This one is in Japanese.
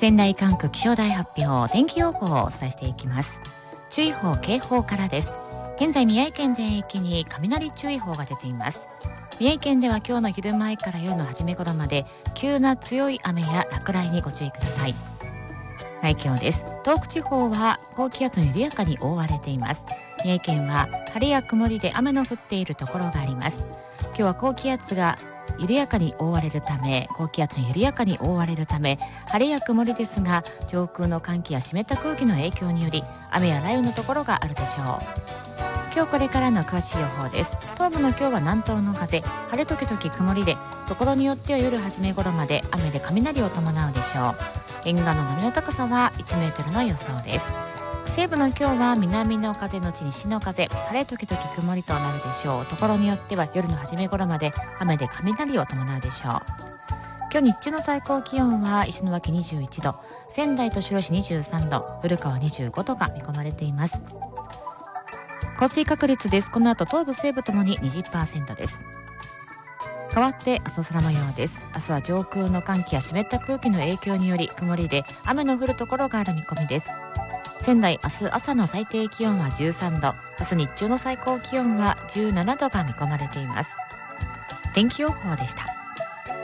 仙台管区気象台発表天気予報をお伝えしていきます。注意報警報からです。現在宮城県全域に雷注意報が出ています。宮城県では今日の昼前から夜の初め頃まで急な強い雨や落雷にご注意ください。海峡です。東北地方は高気圧に緩やかに覆われています。宮城県は晴れや曇りで雨の降っているところがあります。今日は高気圧に緩やかに覆われるため晴れや曇りですが、上空の寒気や湿った空気の影響により雨や雷雨のところがあるでしょう。今日これからの詳しい予報です。東部の今日は南東の風、晴れ時々曇りで、ところによっては夜初め頃まで雨で雷を伴うでしょう。沿岸の波の高さは1メートルの予想です。西部の今日は南の風のち西の風、晴れ時々曇りとなるでしょう。ところによっては夜の初め頃まで雨で雷を伴うでしょう。今日日中の最高気温は石巻21度、仙台と白石23度、古川25度が見込まれています。降水確率です。この後東部西部ともに 20% です。変わって明日の空模様です。明日は上空の寒気や湿った空気の影響により曇りで雨の降るところがある見込みです。仙台明日朝の最低気温は13度、明日日中の最高気温は17度が見込まれています。天気予報でした。